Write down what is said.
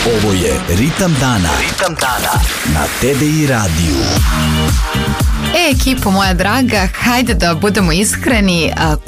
Ovo je Ritam dana. Ritam dana na TDI radiju. Ekipo moja draga, hajde da budemo iskreni,